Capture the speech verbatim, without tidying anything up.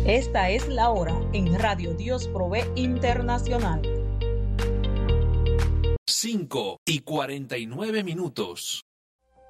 Esta es la hora en Radio Dios Provee Internacional. cinco y cuarenta y nueve minutos.